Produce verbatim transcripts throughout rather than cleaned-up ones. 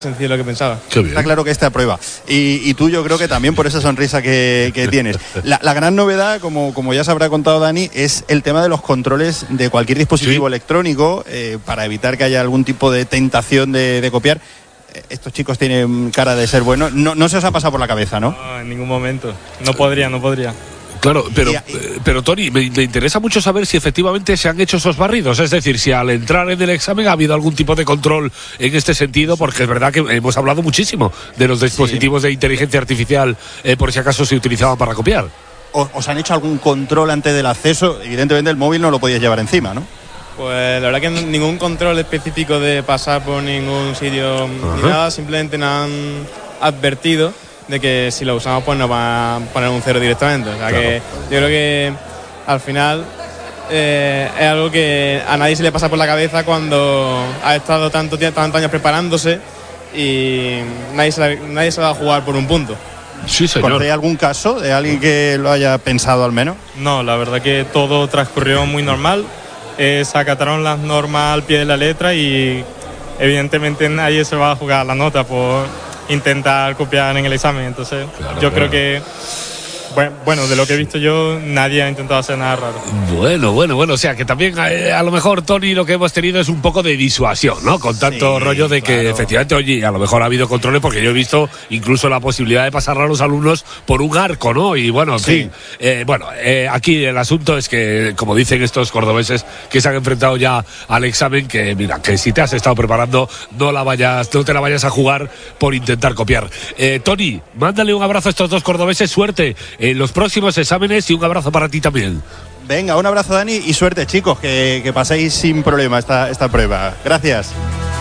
sencillo de lo que pensaba. Está claro que esta prueba. Y, y tú, yo creo que también por esa sonrisa que, que tienes. La, la gran novedad, como, como ya se habrá contado Dani, es el tema de los controles de cualquier dispositivo sí. electrónico eh, para evitar que haya algún tipo de tentación de, de copiar. Estos chicos tienen cara de ser buenos. No, no se os ha pasado por la cabeza, ¿no? No, en ningún momento. No podría, no podría. Claro, pero, pero Tony, me, me interesa mucho saber si efectivamente se han hecho esos barridos, es decir, si al entrar en el examen ha habido algún tipo de control en este sentido, porque es verdad que hemos hablado muchísimo de los dispositivos sí. de inteligencia artificial, eh, por si acaso se utilizaban para copiar. ¿Os han hecho algún control antes del acceso? Evidentemente el móvil no lo podías llevar encima, ¿no? Pues la verdad que ningún control específico de pasar por ningún sitio uh-huh. ni nada, simplemente nos han advertido de que si lo usamos pues nos va a poner un cero directamente. O sea claro. que yo creo que al final eh, es algo que a nadie se le pasa por la cabeza cuando ha estado tanto tiempo, tantos años preparándose y nadie se, la, nadie se va a jugar por un punto. Sí, señor. ¿Hay algún caso de alguien que lo haya pensado al menos? No, la verdad que todo transcurrió muy normal. Eh, se acataron las normas al pie de la letra y evidentemente nadie se va a jugar la nota por intentar copiar en el examen, entonces claro, yo claro. creo que bueno, de lo que he visto yo, nadie ha intentado hacer nada raro. Bueno, bueno, bueno, o sea que también a, a lo mejor, Tony, lo que hemos tenido es un poco de disuasión, ¿no? Con tanto sí, rollo de claro. que efectivamente, oye, a lo mejor ha habido controles, porque yo he visto incluso la posibilidad de pasar a los alumnos por un arco, ¿no? Y bueno, en sí. fin, eh, bueno, eh, aquí el asunto es que, como dicen estos cordobeses que se han enfrentado ya al examen, que mira, que si te has estado preparando, no la vayas, no te la vayas a jugar por intentar copiar. Eh, Tony, mándale un abrazo a estos dos cordobeses, suerte en los próximos exámenes y un abrazo para ti también. Venga, un abrazo, Dani, y suerte, chicos, que, que paséis sin problema esta, esta prueba. Gracias.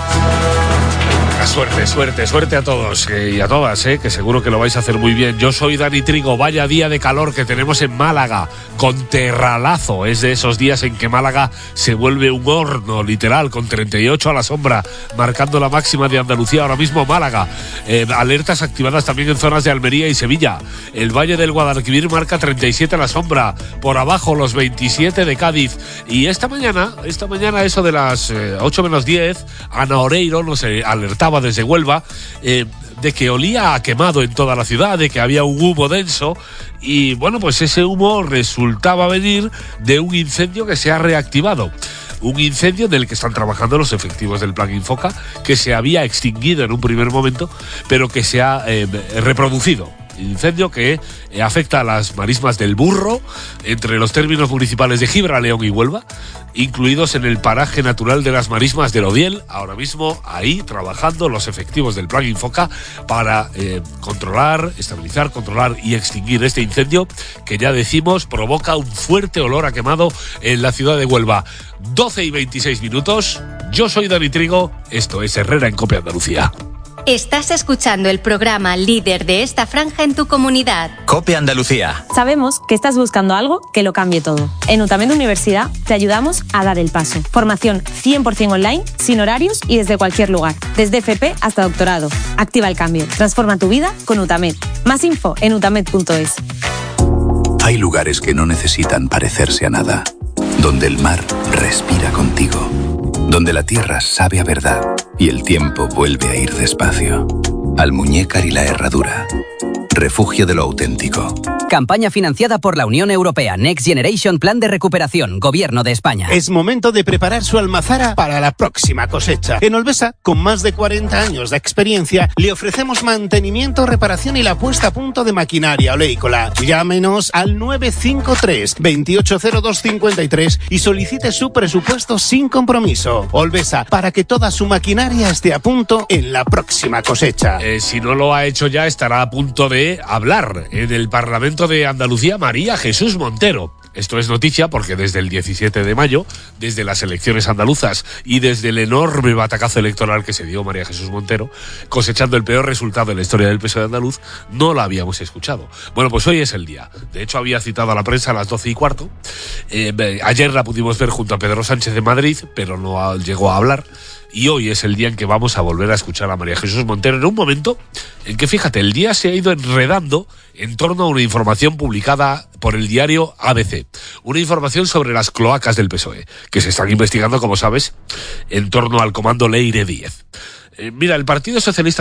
Suerte, suerte, suerte a todos eh, y a todas, eh, que seguro que lo vais a hacer muy bien. Yo soy Dani Trigo. Vaya día de calor que tenemos en Málaga, con terralazo. Es de esos días en que Málaga se vuelve un horno, literal, con treinta y ocho a la sombra, marcando la máxima de Andalucía. Ahora mismo Málaga. Eh, alertas activadas también en zonas de Almería y Sevilla. El Valle del Guadalquivir marca treinta y siete a la sombra. Por abajo los veintisiete de Cádiz. Y esta mañana, esta mañana eso de las eh, ocho menos diez, Ana Oreiro nos eh, alertaba desde Huelva eh, de que olía a quemado en toda la ciudad, de que había un humo denso y bueno, pues ese humo resultaba venir de un incendio que se ha reactivado. Un incendio del que están trabajando los efectivos del Plan Infoca, que se había extinguido en un primer momento, pero que se ha eh, reproducido. Incendio que eh, afecta a las marismas del Burro, entre los términos municipales de Gibra, León y Huelva, incluidos en el paraje natural de las marismas del Odiel. Ahora mismo ahí trabajando los efectivos del Plan Infoca para eh, controlar, estabilizar, controlar y extinguir este incendio que ya decimos provoca un fuerte olor a quemado en la ciudad de Huelva. doce y veintiséis minutos, yo soy Dani Trigo, esto es Herrera en Cope Andalucía. Estás escuchando el programa líder de esta franja en tu comunidad. Cope Andalucía. Sabemos que estás buscando algo que lo cambie todo. En UTAMED Universidad te ayudamos a dar el paso. Formación cien por ciento online, sin horarios y desde cualquier lugar. Desde F P hasta doctorado. Activa el cambio. Transforma tu vida con UTAMED. Más info en utamed punto es. Hay lugares que no necesitan parecerse a nada. Donde el mar respira contigo. Donde la tierra sabe a verdad y el tiempo vuelve a ir despacio. Almuñécar y la Herradura. Refugio de lo auténtico. Campaña financiada por la Unión Europea. Next Generation Plan de Recuperación. Gobierno de España. Es momento de preparar su almazara para la próxima cosecha. En Olvesa, con más de cuarenta años de experiencia, le ofrecemos mantenimiento, reparación y la puesta a punto de maquinaria oleícola. Llámenos al nueve cinco tres, veintiocho cero dos cincuenta y tres y solicite su presupuesto sin compromiso. Olvesa, para que toda su maquinaria esté a punto en la próxima cosecha. Eh, si no lo ha hecho ya, estará a punto de hablar en el Parlamento de Andalucía María Jesús Montero. Esto es noticia porque desde el diecisiete de mayo, desde las elecciones andaluzas y desde el enorme batacazo electoral que se dio María Jesús Montero, cosechando el peor resultado en la historia del P S O E andaluz, no la habíamos escuchado. Bueno, pues hoy es el día. De hecho, había citado a la prensa a las doce y cuarto. Eh, ayer la pudimos ver junto a Pedro Sánchez de Madrid, pero no llegó a hablar. Y hoy es el día en que vamos a volver a escuchar a María Jesús Montero en un momento en que, fíjate, el día se ha ido enredando en torno a una información publicada por el diario A B C. Una información sobre las cloacas del P S O E, que se están investigando, como sabes, en torno al comando Leire Díez. Eh, mira, el Partido Socialista